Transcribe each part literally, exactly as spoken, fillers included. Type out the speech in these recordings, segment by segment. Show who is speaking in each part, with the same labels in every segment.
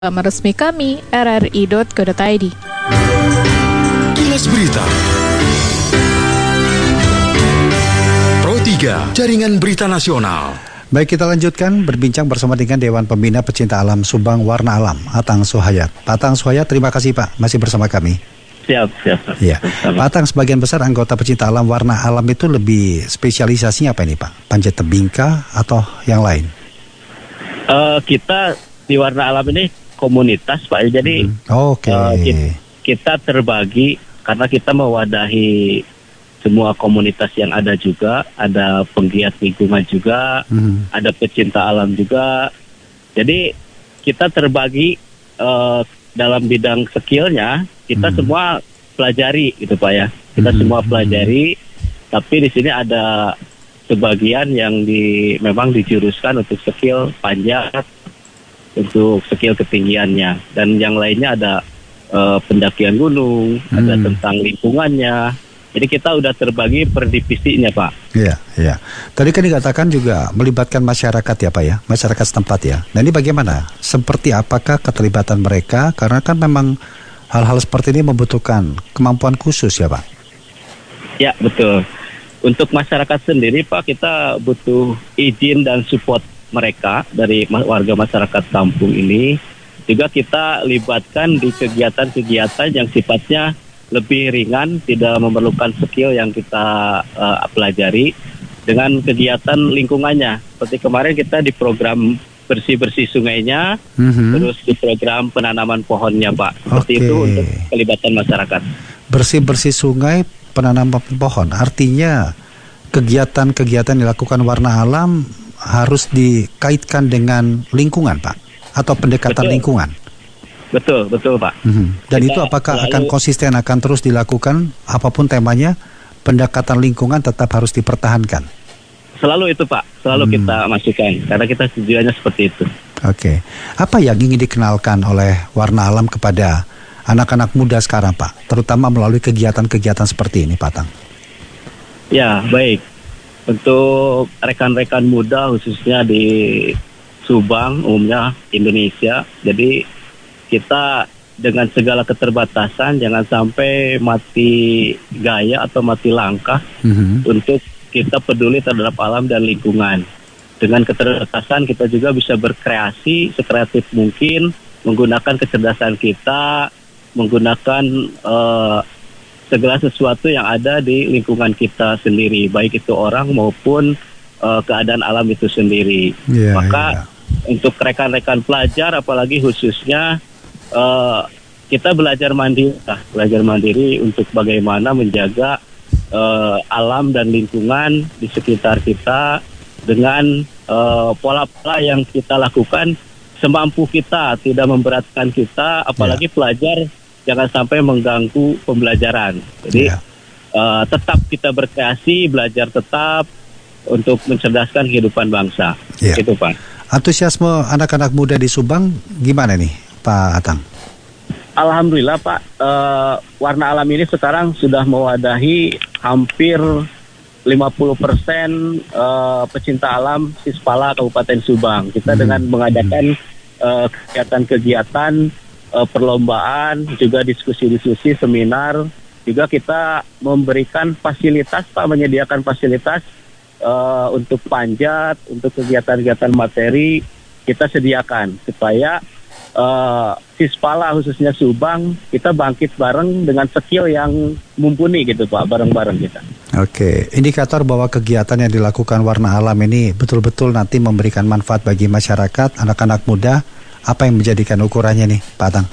Speaker 1: Laman resmi kami r r i dot co dot i d.
Speaker 2: Kilas Berita Pro tiga, Jaringan Berita Nasional.
Speaker 3: Baik, kita lanjutkan berbincang bersama dengan Dewan Pembina Pecinta Alam Subang Warna Alam, Atang Suhayat. Pak Atang Suhayat, terima kasih Pak, masih bersama kami.
Speaker 4: Siap, siap.
Speaker 3: Iya, Pak Atang, sebagian besar anggota pecinta alam warna alam itu lebih spesialisasinya apa ini Pak? Panjat tebing kah atau yang lain?
Speaker 4: Uh, kita di warna alam ini komunitas Pak, jadi
Speaker 3: hmm. Oke. Okay.
Speaker 4: uh, kita, kita terbagi karena kita mewadahi semua komunitas yang ada juga, ada penggiat lingkungan juga, hmm. ada pecinta alam juga. Jadi kita terbagi uh, dalam bidang skillnya, kita hmm. semua pelajari gitu Pak ya. Kita hmm. semua pelajari, tapi di sini ada sebagian yang di memang dijuruskan untuk skill panjat, untuk skill ketinggiannya, dan yang lainnya ada uh, pendakian gunung, hmm. ada tentang lingkungannya. Jadi kita udah terbagi per divisinya Pak.
Speaker 3: Iya, iya. Tadi kan dikatakan juga melibatkan masyarakat ya Pak ya, masyarakat setempat ya. Nah ini bagaimana? Seperti apakah keterlibatan mereka? Karena kan memang hal-hal seperti ini membutuhkan kemampuan khusus ya Pak.
Speaker 4: Ya betul. Untuk masyarakat sendiri Pak, kita butuh izin dan support mereka dari warga masyarakat kampung ini. Juga kita libatkan di kegiatan-kegiatan yang sifatnya lebih ringan, tidak memerlukan skill yang kita uh, pelajari, dengan kegiatan lingkungannya. Seperti kemarin kita di program bersih-bersih sungainya, mm-hmm. terus di program penanaman pohonnya Pak. Seperti okay. itu untuk pelibatan masyarakat.
Speaker 3: Bersih-bersih sungai, penanaman pohon, artinya kegiatan-kegiatan dilakukan warna alam harus dikaitkan dengan lingkungan Pak, atau pendekatan Betul. lingkungan.
Speaker 4: Betul, betul Pak.
Speaker 3: Mm-hmm. Dan kita itu apakah selalu akan konsisten, akan terus dilakukan, apapun temanya, pendekatan lingkungan tetap harus dipertahankan?
Speaker 4: Selalu itu Pak, selalu hmm. kita masukkan, karena kita tujuannya seperti itu.
Speaker 3: Oke, okay. Apa yang ingin dikenalkan oleh warna alam kepada anak-anak muda sekarang Pak, terutama melalui kegiatan-kegiatan seperti ini Pak Atang?
Speaker 4: Ya, baik. Untuk rekan-rekan muda khususnya di Subang, umumnya Indonesia, jadi kita dengan segala keterbatasan jangan sampai mati gaya atau mati langkah mm-hmm. untuk kita peduli terhadap alam dan lingkungan. Dengan keterbatasan kita juga bisa berkreasi sekreatif mungkin, menggunakan kecerdasan kita, menggunakan uh, segala sesuatu yang ada di lingkungan kita sendiri, baik itu orang maupun uh, keadaan alam itu sendiri. Yeah, Maka yeah. untuk rekan-rekan pelajar, apalagi khususnya Uh, kita belajar mandiri, belajar mandiri untuk bagaimana menjaga uh, alam dan lingkungan di sekitar kita dengan uh, pola-pola yang kita lakukan semampu kita, tidak memberatkan kita, apalagi yeah. pelajar jangan sampai mengganggu pembelajaran. Jadi yeah. uh, tetap kita berkreasi, belajar tetap untuk mencerdaskan kehidupan bangsa. Yeah. Itu Pak.
Speaker 3: Antusiasme anak-anak muda di Subang gimana nih Pak Atang?
Speaker 4: Alhamdulillah Pak, uh, warna alam ini sekarang sudah mewadahi hampir lima puluh persen uh, pecinta alam Sispala Kabupaten Subang. Kita hmm. dengan mengadakan uh, kegiatan-kegiatan uh, perlombaan, juga diskusi-diskusi, seminar, juga kita memberikan fasilitas Pak, menyediakan fasilitas uh, untuk panjat, untuk kegiatan-kegiatan materi kita sediakan supaya Uh, Sispala khususnya Subang kita bangkit bareng dengan skill yang mumpuni gitu Pak, bareng-bareng kita.
Speaker 3: Oke, indikator bahwa kegiatan yang dilakukan warna alam ini betul-betul nanti memberikan manfaat bagi masyarakat, anak-anak muda, apa yang menjadikan ukurannya nih Pak Atang?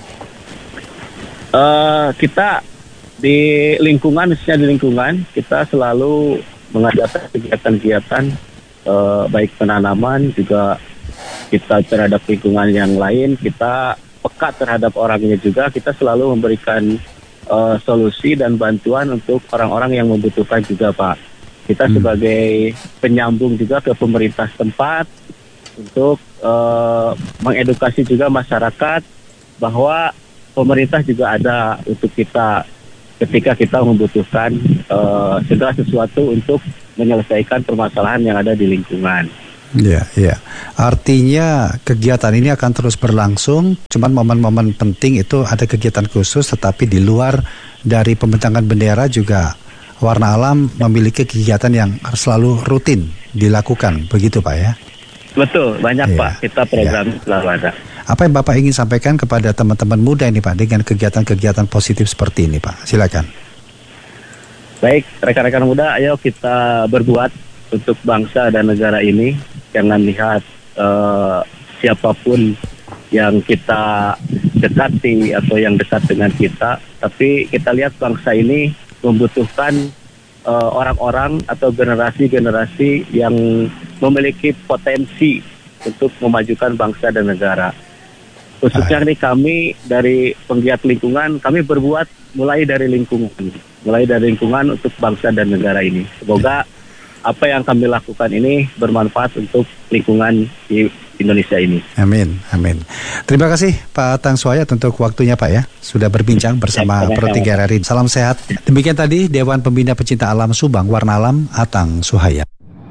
Speaker 4: Uh, kita di lingkungan, khususnya di lingkungan, kita selalu mengadakan kegiatan-kegiatan uh, baik penanaman juga kita terhadap lingkungan yang lain, kita peka terhadap orangnya juga, kita selalu memberikan uh, solusi dan bantuan untuk orang-orang yang membutuhkan juga Pak. Kita hmm. sebagai penyambung juga ke pemerintah setempat untuk uh, mengedukasi juga masyarakat bahwa pemerintah juga ada untuk kita ketika kita membutuhkan uh, segala sesuatu untuk menyelesaikan permasalahan yang ada di lingkungan.
Speaker 3: Iya, iya. Artinya kegiatan ini akan terus berlangsung, cuman momen-momen penting itu ada kegiatan khusus, tetapi di luar dari pembentangan bendera juga Warna Alam memiliki kegiatan yang selalu rutin dilakukan, begitu Pak ya?
Speaker 4: Betul, banyak
Speaker 3: Iya,
Speaker 4: Pak, kita program
Speaker 3: iya.
Speaker 4: selalu ada.
Speaker 3: Apa yang Bapak ingin sampaikan kepada teman-teman muda ini Pak dengan kegiatan-kegiatan positif seperti ini Pak? Silakan.
Speaker 4: Baik, rekan-rekan muda, ayo kita berbuat untuk bangsa dan negara ini. Jangan lihat uh, siapapun yang kita dekati atau yang dekat dengan kita, tapi kita lihat bangsa ini membutuhkan uh, orang-orang atau generasi-generasi yang memiliki potensi untuk memajukan bangsa dan negara. Khususnya nih kami dari penggiat lingkungan, kami berbuat mulai dari lingkungan, mulai dari lingkungan untuk bangsa dan negara ini. Semoga apa yang kami lakukan ini bermanfaat untuk lingkungan di Indonesia ini.
Speaker 3: Amin, amin. Terima kasih Pak Atang Suhayat untuk waktunya Pak ya, sudah berbincang bersama
Speaker 4: Ya,
Speaker 3: Pro tiga R R I. Salam sehat. Demikian tadi Dewan Pembina Pecinta Alam Subang Warna Alam Atang Suhayat.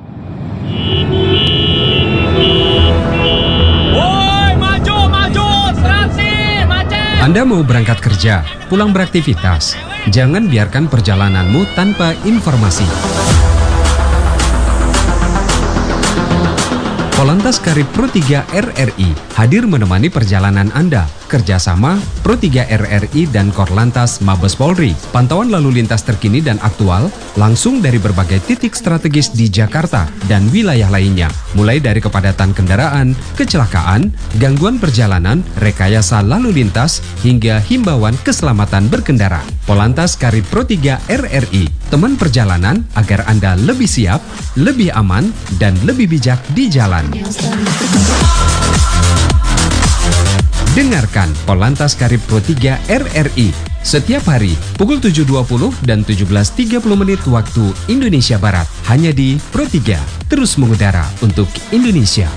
Speaker 5: Anda mau berangkat kerja, pulang beraktivitas, jangan biarkan perjalananmu tanpa informasi. Polantas Karib Pro tiga R R I hadir menemani perjalanan Anda. Kerjasama Pro tiga R R I dan Korlantas Mabes Polri. Pantauan lalu lintas terkini dan aktual langsung dari berbagai titik strategis di Jakarta dan wilayah lainnya. Mulai dari kepadatan kendaraan, kecelakaan, gangguan perjalanan, rekayasa lalu lintas, hingga himbauan keselamatan berkendara. Polantas Karib Pro tiga R R I, teman perjalanan agar Anda lebih siap, lebih aman, dan lebih bijak di jalan. Dengarkan Polantas Karib Pro tiga R R I setiap hari pukul tujuh dua puluh dan tujuh belas tiga puluh menit waktu Indonesia Barat. Hanya di Pro tiga, terus mengudara untuk Indonesia.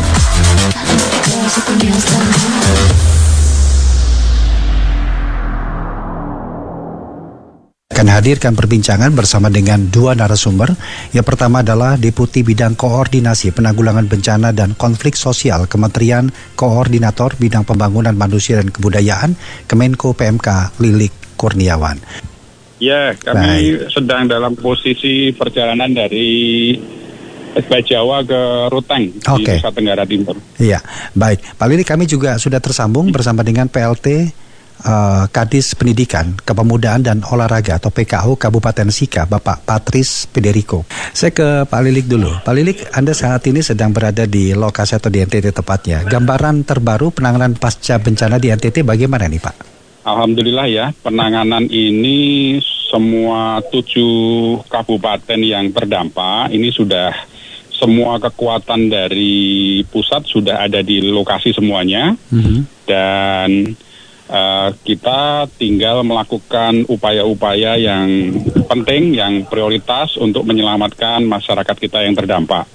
Speaker 3: Akan hadirkan perbincangan bersama dengan dua narasumber. Yang pertama adalah Deputi Bidang Koordinasi Penanggulangan Bencana dan Konflik Sosial Kementerian Koordinator Bidang Pembangunan Manusia dan Kebudayaan Kemenko P M K Lilik Kurniawan.
Speaker 6: Ya, kami Baik. sedang dalam posisi perjalanan dari Bajawa ke Ruteng
Speaker 3: okay.
Speaker 6: di Nusa Tenggara Timur.
Speaker 3: Iya, baik. Pak Lilik, kami juga sudah tersambung bersama dengan P L T Uh, Kadis Pendidikan, Kepemudaan dan Olahraga atau P K U Kabupaten Sika, Bapak Patris Pederiko. Saya ke Pak Lilik dulu. Pak Lilik, Anda saat ini sedang berada di lokasi atau di N T T tepatnya. Gambaran terbaru penanganan pasca bencana di N T T bagaimana nih Pak?
Speaker 6: Alhamdulillah ya, penanganan ini semua tujuh kabupaten yang terdampak ini sudah semua kekuatan dari pusat sudah ada di lokasi semuanya. Mm-hmm. Dan Uh, kita tinggal melakukan upaya-upaya yang penting, yang prioritas untuk menyelamatkan masyarakat kita yang terdampak.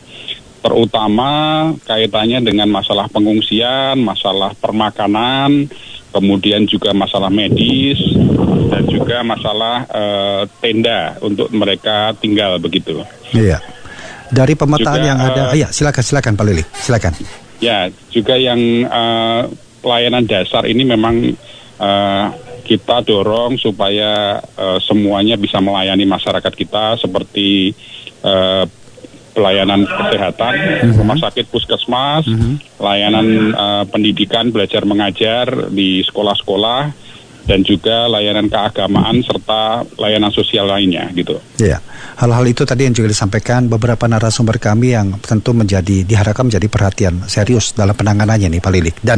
Speaker 6: Terutama kaitannya dengan masalah pengungsian, masalah permakanan, kemudian juga masalah medis, dan juga masalah uh, tenda untuk mereka tinggal begitu.
Speaker 3: Iya. Dari pemetaan juga, yang ada, uh, ya silakan silakan Pak Lilik, silakan.
Speaker 6: Ya, juga yang uh, pelayanan dasar ini memang uh, kita dorong supaya uh, semuanya bisa melayani masyarakat kita seperti uh, pelayanan kesehatan, mm-hmm. rumah sakit puskesmas, mm-hmm. layanan uh, pendidikan belajar mengajar di sekolah-sekolah, dan juga layanan keagamaan serta layanan sosial lainnya gitu.
Speaker 3: Iya, hal-hal itu tadi yang juga disampaikan beberapa narasumber kami yang tentu menjadi diharapkan menjadi perhatian serius dalam penanganannya nih Pak Lilik. Dan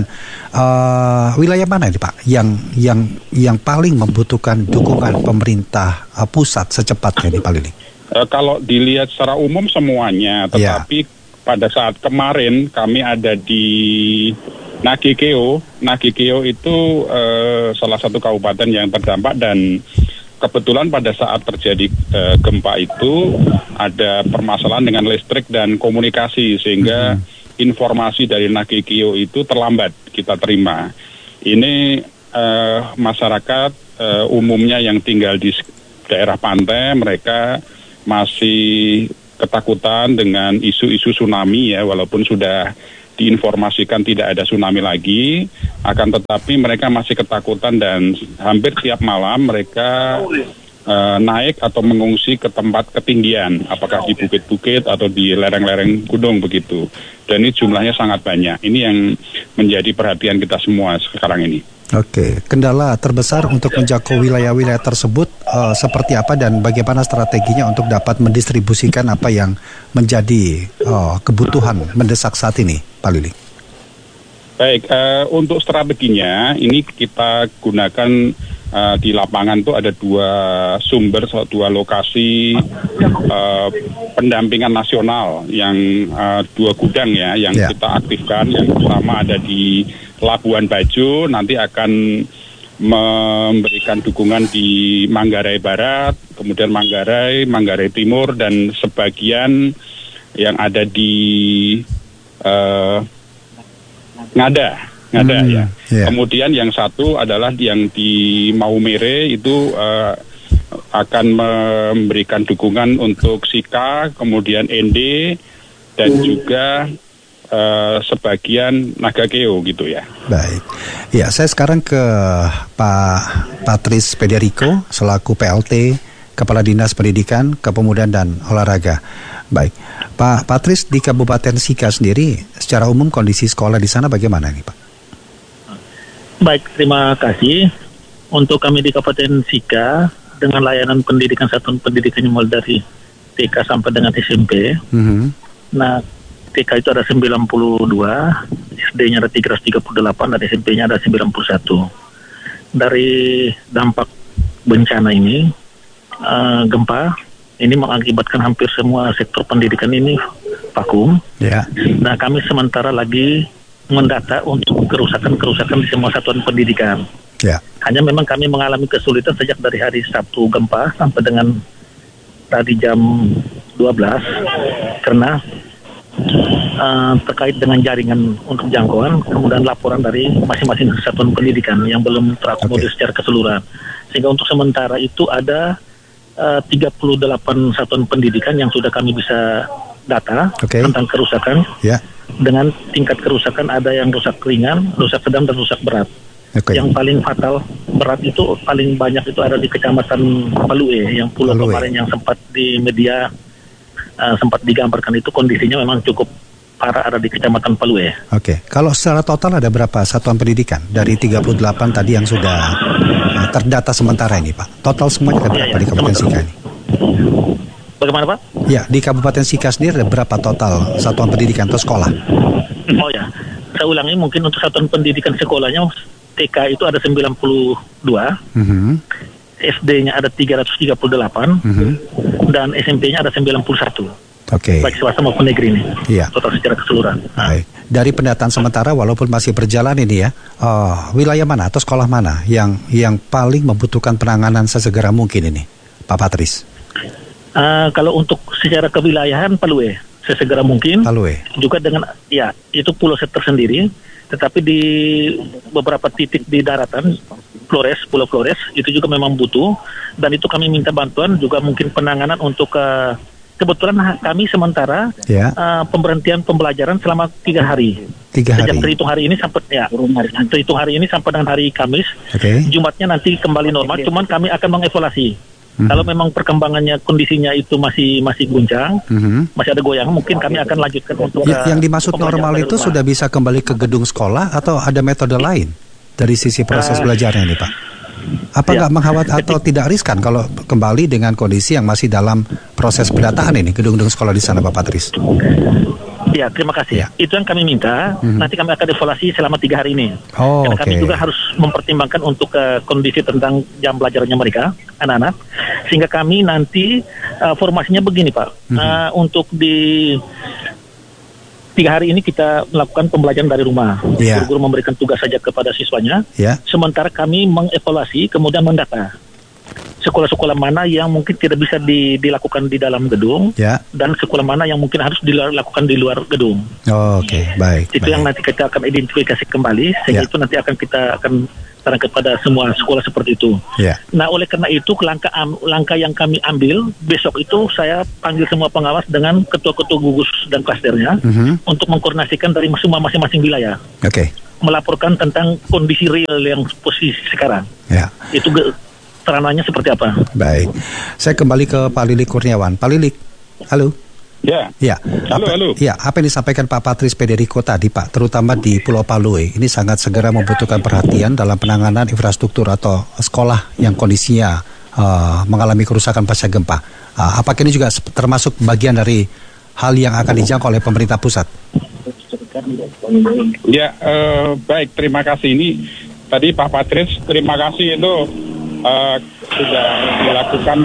Speaker 3: uh, wilayah mana nih Pak yang yang yang paling membutuhkan dukungan pemerintah uh, pusat secepatnya nih Pak Lilik?
Speaker 6: Uh, kalau dilihat secara umum semuanya, tetapi yeah. pada saat kemarin kami ada di Nagikeo, Nagikeo itu uh, salah satu kabupaten yang terdampak, dan kebetulan pada saat terjadi uh, gempa itu ada permasalahan dengan listrik dan komunikasi sehingga mm-hmm. informasi dari Nagikeo itu terlambat kita terima. Ini uh, masyarakat uh, umumnya yang tinggal di daerah pantai, mereka masih ketakutan dengan isu-isu tsunami ya, walaupun sudah diinformasikan tidak ada tsunami lagi, akan tetapi mereka masih ketakutan dan hampir tiap malam mereka uh, naik atau mengungsi ke tempat ketinggian, apakah di bukit-bukit atau di lereng-lereng gunung begitu. Dan ini jumlahnya sangat banyak. Ini yang menjadi perhatian kita semua sekarang ini.
Speaker 3: Oke, kendala terbesar untuk menjangkau wilayah-wilayah tersebut uh, seperti apa dan bagaimana strateginya untuk dapat mendistribusikan apa yang menjadi uh, kebutuhan mendesak saat ini, Pak Lili?
Speaker 6: Baik, uh, untuk strateginya ini kita gunakan uh, di lapangan tuh ada dua sumber, dua lokasi uh, pendampingan nasional yang uh, dua gudang ya yang yeah. kita aktifkan. Yang pertama ada di Labuan Bajo, nanti akan memberikan dukungan di Manggarai Barat, kemudian Manggarai, Manggarai Timur, dan sebagian yang ada di uh, Ngada, Ngada hmm, ya. Yeah. Kemudian yang satu adalah yang di Maumere itu uh, akan memberikan dukungan untuk Sika, kemudian Ende, dan juga Uh, sebagian Nagakeo gitu ya.
Speaker 3: Baik, ya saya sekarang ke Pak Patris Federico selaku P L T Kepala Dinas Pendidikan, Kepemudaan dan Olahraga. Baik, Pak Patris, di Kabupaten Sika sendiri, secara umum kondisi sekolah di sana bagaimana nih Pak?
Speaker 7: Baik, terima kasih. Untuk kami di Kabupaten Sika dengan layanan pendidikan satuan pendidikan mulai dari T K sampai dengan S M P. Mm-hmm. Nah, T K itu ada sembilan puluh dua, S D-nya ada tiga ratus tiga puluh delapan, dan S M P-nya ada sembilan puluh satu. Dari dampak bencana ini, uh, gempa, ini mengakibatkan hampir semua sektor pendidikan ini vakum. Yeah. Nah, kami sementara lagi mendata untuk kerusakan-kerusakan di semua satuan pendidikan. Yeah. Hanya memang kami mengalami kesulitan sejak dari hari Sabtu gempa sampai dengan tadi jam dua belas, karena Uh, terkait dengan jaringan untuk jangkauan, kemudian laporan dari masing-masing satuan pendidikan yang belum terakomodir okay. secara keseluruhan. Sehingga untuk sementara itu ada uh, tiga puluh delapan satuan pendidikan yang sudah kami bisa data okay. tentang kerusakan. Yeah. Dengan tingkat kerusakan ada yang rusak ringan, rusak sedang, dan rusak berat. Okay. Yang paling fatal berat itu paling banyak itu ada di Kecamatan Palue, yang pulau Palue. Kemarin yang sempat di media Uh, sempat digambarkan itu kondisinya memang cukup parah, ada di Kecamatan Palue. Oke, kalau secara total ada berapa satuan pendidikan dari tiga puluh delapan tadi yang sudah uh, terdata sementara ini Pak? Total semuanya ada berapa ya, ya, di Kabupaten Sika ini? Bagaimana Pak? Ya, di Kabupaten Sika sendiri ada berapa total satuan pendidikan atau sekolah? Oh ya, saya ulangi, mungkin untuk satuan pendidikan sekolahnya T K itu ada sembilan puluh dua. Mm-hmm. S D-nya ada tiga ratus tiga puluh delapan, mm-hmm. dan S M P-nya ada sembilan puluh satu. Oke. Okay. Baik swasta maupun negeri ini. Iya. Total secara keseluruhan. Baik. Dari pendataan sementara, walaupun masih berjalan ini ya, uh, wilayah mana atau sekolah mana yang yang paling membutuhkan penanganan sesegera mungkin ini, Pak Patris? Uh, kalau untuk secara kewilayahan Palue, sesegera mungkin. Palue. Juga dengan, ya, itu pulau tersendiri. Tetapi di beberapa titik di daratan, Flores, Pulau Flores, itu juga memang butuh, dan itu kami minta bantuan juga mungkin penanganan untuk uh, kebetulan kami sementara yeah. uh, pemberhentian pembelajaran selama tiga hari. Tiga hari. Sejak terhitung hari ini sampai ya terhitung hari ini sampai dengan hari Kamis. Okay. Jumatnya nanti kembali normal. Okay. Cuman kami akan mengevaluasi. Mm-hmm. Kalau memang perkembangannya kondisinya itu masih masih guncang, mm-hmm. masih ada goyang, mungkin kami akan lanjutkan untuk ya, yang dimaksud normal itu sudah bisa kembali ke gedung sekolah atau ada metode lain dari sisi proses uh, belajarnya nih Pak? Apa nggak ya, mengkhawatirkan atau tidak riskan kalau kembali dengan kondisi yang masih dalam proses pendataan ini gedung-gedung sekolah di sana Pak Patris? Ya, terima kasih. Ya. Itu yang kami minta. Mm-hmm. Nanti kami akan evaluasi selama tiga hari ini. Oh, Karena okay. kami juga harus mempertimbangkan untuk uh, kondisi tentang jam belajarnya mereka, anak-anak. Sehingga kami nanti uh, formasinya begini Pak. Mm-hmm. Uh, untuk di tiga hari ini kita melakukan pembelajaran dari rumah. Yeah. Guru-guru memberikan tugas saja kepada siswanya. Yeah. Sementara kami mengevaluasi kemudian mendata. sekolah-sekolah mana yang mungkin tidak bisa di, dilakukan di dalam gedung,
Speaker 3: Ya.
Speaker 7: dan sekolah mana yang mungkin harus dilakukan di luar gedung.
Speaker 3: Oh, Oke, okay. baik.
Speaker 7: Itu
Speaker 3: baik.
Speaker 7: yang nanti kita akan identifikasi kembali, sehingga
Speaker 3: Ya.
Speaker 7: itu nanti akan kita akan sarankan kepada semua sekolah seperti itu.
Speaker 3: Ya.
Speaker 7: Nah, oleh karena itu langkah langkah yang kami ambil besok itu, saya panggil semua pengawas dengan ketua-ketua gugus dan klasternya
Speaker 3: Mhm.
Speaker 7: untuk mengkoordinasikan dari semua masing-masing wilayah,
Speaker 3: Oke.
Speaker 7: melaporkan tentang kondisi real yang posisi sekarang.
Speaker 3: Ya.
Speaker 7: Itu ge- terananya seperti apa?
Speaker 3: Baik. Saya kembali ke Pak Lilik Kurniawan. Pak Lilik, halo.
Speaker 6: Ya.
Speaker 3: Ya,
Speaker 6: Halo,
Speaker 3: apa,
Speaker 6: halo.
Speaker 3: ya, apa yang disampaikan Pak Patris Federico tadi, Pak, terutama di Pulau Palue, ini sangat segera membutuhkan perhatian dalam penanganan infrastruktur atau sekolah yang kondisinya uh, mengalami kerusakan pasca gempa. Uh, apakah ini juga termasuk bagian dari hal yang akan dijangkau oleh pemerintah pusat?
Speaker 6: Ya, eh, baik, terima kasih. Ini tadi Pak Patris, terima kasih itu eh, sudah dilakukan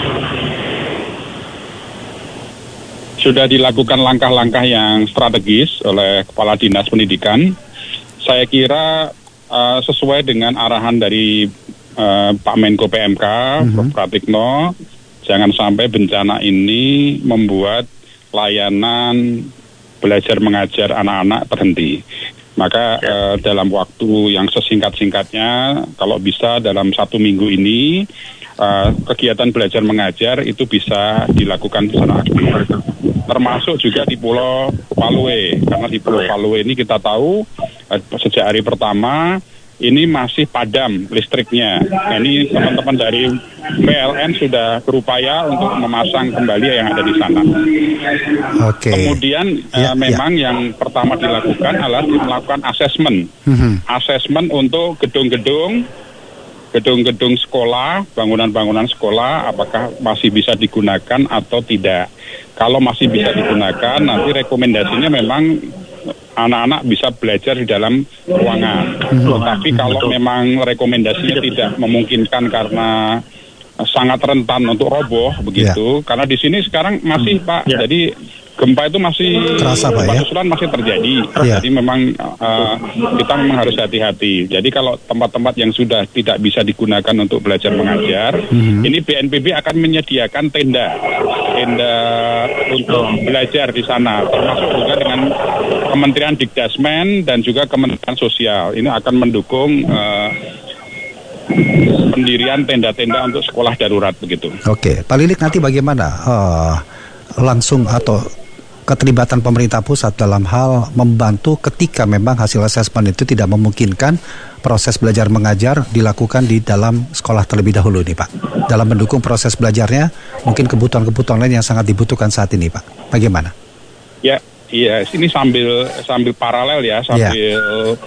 Speaker 6: sudah dilakukan langkah-langkah yang strategis oleh Kepala Dinas Pendidikan. Saya kira eh, sesuai dengan arahan dari eh, Pak Menko P M K, mm-hmm. Prof Pratikno, jangan sampai bencana ini membuat layanan belajar mengajar anak-anak terhenti. Maka eh, dalam waktu yang sesingkat-singkatnya, kalau bisa dalam satu minggu ini, eh, kegiatan belajar mengajar itu bisa dilakukan secara aktif. Termasuk juga di Pulau Palue, karena di Pulau Palue ini kita tahu eh, sejak hari pertama ini masih padam listriknya. Nah, ini teman-teman dari P L N sudah berupaya untuk memasang kembali yang ada di sana.
Speaker 3: Oke.
Speaker 6: Kemudian
Speaker 3: Ya,
Speaker 6: uh, memang ya. yang pertama dilakukan adalah melakukan asesmen,
Speaker 3: Mhm.
Speaker 6: asesmen untuk gedung-gedung, gedung-gedung sekolah, bangunan-bangunan sekolah, apakah masih bisa digunakan atau tidak. Kalau masih bisa digunakan, nanti rekomendasinya memang anak-anak bisa belajar di dalam ruangan. Tetapi kalau
Speaker 7: Betul.
Speaker 6: memang rekomendasinya tidak memungkinkan karena sangat rentan untuk roboh begitu, karena di sini sekarang masih Pak,
Speaker 7: Ya.
Speaker 6: jadi gempa itu masih
Speaker 3: Kerasa, Pak,
Speaker 6: gempa
Speaker 3: ya?
Speaker 6: susulan masih terjadi.
Speaker 3: Ya.
Speaker 6: Jadi memang uh, kita memang harus hati-hati. Jadi kalau tempat-tempat yang sudah tidak bisa digunakan untuk belajar mengajar,
Speaker 3: Mhm.
Speaker 6: ini B N P B akan menyediakan tenda, tenda untuk belajar di sana, termasuk juga dengan Kementerian Dikdasmen dan juga Kementerian Sosial. Ini akan mendukung uh, pendirian tenda-tenda untuk sekolah darurat begitu.
Speaker 3: Oke, Pak Lilik, nanti bagaimana uh, langsung atau keterlibatan pemerintah pusat dalam hal membantu ketika memang hasil asesmen itu tidak memungkinkan proses belajar mengajar dilakukan di dalam sekolah terlebih dahulu nih Pak, dalam mendukung proses belajarnya, mungkin kebutuhan-kebutuhan lain yang sangat dibutuhkan saat ini Pak, bagaimana?
Speaker 6: Ya, iya, ini sambil sambil paralel ya, sambil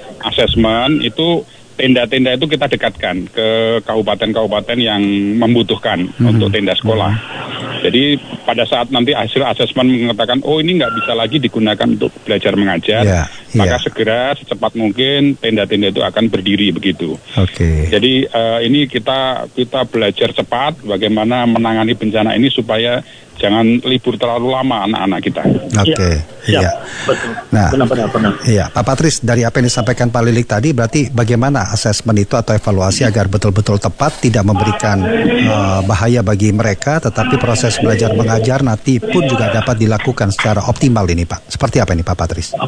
Speaker 6: asesmen itu tenda-tenda itu kita dekatkan ke kabupaten-kabupaten yang membutuhkan
Speaker 3: Mhm.
Speaker 6: untuk tenda sekolah. Jadi pada saat nanti hasil asesmen mengatakan, oh ini nggak bisa lagi digunakan untuk belajar mengajar,
Speaker 3: Ya,
Speaker 6: maka
Speaker 3: ya.
Speaker 6: segera secepat mungkin tenda-tenda itu akan berdiri begitu.
Speaker 3: Oke.
Speaker 6: Jadi uh, ini kita kita belajar cepat bagaimana menangani bencana ini supaya jangan libur terlalu lama anak-anak kita.
Speaker 3: Oke,
Speaker 7: Ya,
Speaker 3: iya.
Speaker 7: betul.
Speaker 3: Nah,
Speaker 7: Benar-benar benar.
Speaker 3: Iya, Pak Patris, dari apa yang disampaikan Pak Lilik tadi, berarti bagaimana asesmen itu atau evaluasi agar betul-betul tepat, tidak memberikan uh, bahaya bagi mereka, tetapi proses belajar mengajar nanti pun juga dapat dilakukan secara optimal ini Pak. Seperti apa ini Pak Patris?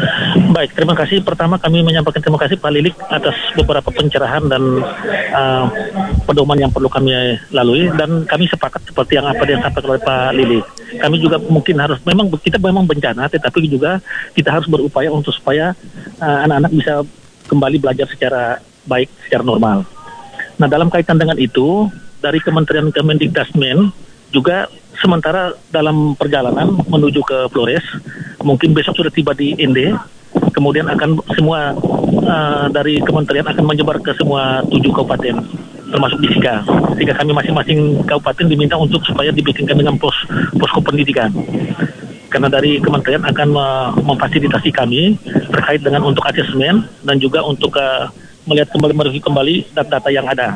Speaker 7: Baik, terima kasih. Pertama kami menyampaikan terima kasih Pak Lilik atas beberapa pencerahan dan uh, pedoman yang perlu kami lalui, dan kami sepakat seperti yang apa yang disampaikan oleh Pak Lilik. Kami juga mungkin harus, memang kita memang bencana, tetapi juga kita harus berupaya untuk supaya uh, anak-anak bisa kembali belajar secara baik, secara normal. Nah, dalam kaitan dengan itu, dari Kementerian Kemendikdasmen juga sementara dalam perjalanan menuju ke Flores, mungkin besok sudah tiba di N D, kemudian akan semua uh, dari kementerian akan menyebar ke semua tujuh kabupaten, termasuk di Sika. Sehingga kami masing-masing kabupaten diminta untuk supaya dibikinkan dengan pos posko pendidikan. Karena dari kementerian akan uh, memfasilitasi kami terkait dengan untuk asesmen dan juga untuk uh, melihat kembali mereview kembali data-data yang ada.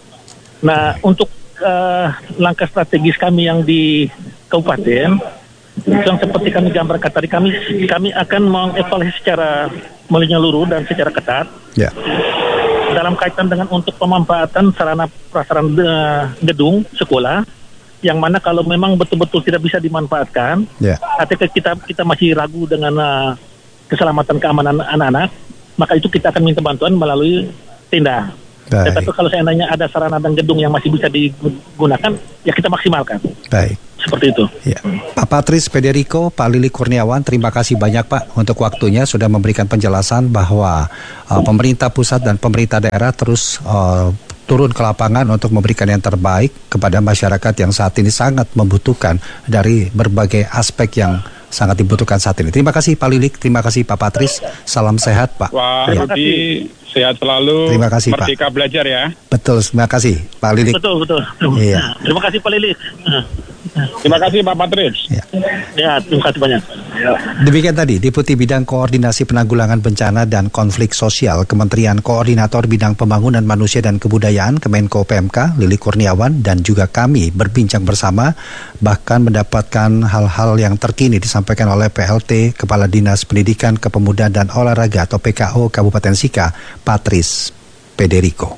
Speaker 7: Nah, untuk uh, langkah strategis kami yang di kabupaten, yang seperti kami gambarkan tadi, kami kami akan mengevaluasi secara menyeluruh dan secara ketat.
Speaker 3: Ya.
Speaker 7: dalam kaitan dengan untuk pemanfaatan sarana prasarana uh, gedung sekolah, yang mana kalau memang betul-betul tidak bisa dimanfaatkan,
Speaker 3: Ya.
Speaker 7: artinya kita kita masih ragu dengan uh, keselamatan keamanan anak-anak, maka itu kita akan minta bantuan melalui tenda.
Speaker 3: Baik.
Speaker 7: Tetapi kalau saya nanya ada sarana dan gedung yang masih bisa digunakan, ya kita maksimalkan.
Speaker 3: Baik.
Speaker 7: Seperti itu.
Speaker 3: Ya. Pak Patris Federico, Pak Lili Kurniawan, terima kasih banyak Pak untuk waktunya sudah memberikan penjelasan bahwa uh, pemerintah pusat dan pemerintah daerah terus uh, turun ke lapangan untuk memberikan yang terbaik kepada masyarakat yang saat ini sangat membutuhkan dari berbagai aspek yang sangat dibutuhkan saat ini. Terima kasih Pak Lilik, terima kasih Pak Patris, salam sehat Pak.
Speaker 6: Pak
Speaker 3: Ya.
Speaker 6: Rudi, sehat selalu.
Speaker 3: Terima kasih, Pak.
Speaker 6: Merdeka belajar ya.
Speaker 3: Betul, terima kasih Pak Lilik.
Speaker 7: Betul, betul.
Speaker 3: Iya.
Speaker 7: Terima kasih Pak Lilik.
Speaker 6: Terima kasih Pak Patris.
Speaker 3: Ya.
Speaker 7: Ya, terima kasih banyak. Ya.
Speaker 3: Demikian tadi Deputi Bidang Koordinasi Penanggulangan Bencana dan Konflik Sosial Kementerian Koordinator Bidang Pembangunan Manusia dan Kebudayaan Kemenko P M K Lili Kurniawan, dan juga kami berbincang bersama, bahkan mendapatkan hal-hal yang terkini disampaikan oleh P L T Kepala Dinas Pendidikan Kepemudaan dan Olahraga atau P K O Kabupaten Sika, Patris Federico.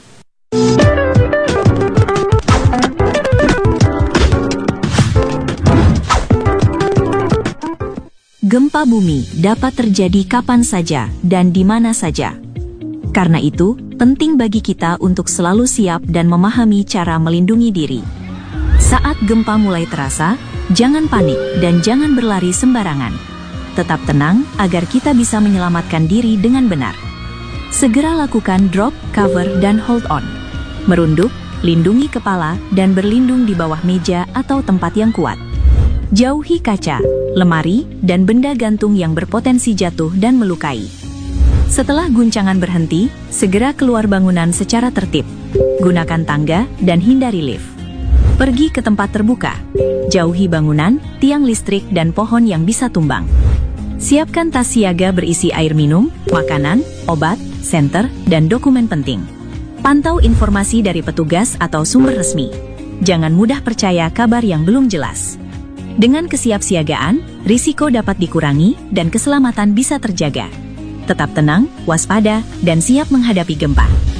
Speaker 8: Gempa bumi dapat terjadi kapan saja dan di mana saja. Karena itu, penting bagi kita untuk selalu siap dan memahami cara melindungi diri. Saat gempa mulai terasa, jangan panik dan jangan berlari sembarangan. Tetap tenang agar kita bisa menyelamatkan diri dengan benar. Segera lakukan drop, cover, dan hold on. Merunduk, lindungi kepala, dan berlindung di bawah meja atau tempat yang kuat. Jauhi kaca, lemari, dan benda gantung yang berpotensi jatuh dan melukai. Setelah guncangan berhenti, segera keluar bangunan secara tertib. Gunakan tangga dan hindari lift. Pergi ke tempat terbuka. Jauhi bangunan, tiang listrik, dan pohon yang bisa tumbang. Siapkan tas siaga berisi air minum, makanan, obat, senter, dan dokumen penting. Pantau informasi dari petugas atau sumber resmi. Jangan mudah percaya kabar yang belum jelas. Dengan kesiapsiagaan, risiko dapat dikurangi dan keselamatan bisa terjaga. Tetap tenang, waspada, dan siap menghadapi gempa.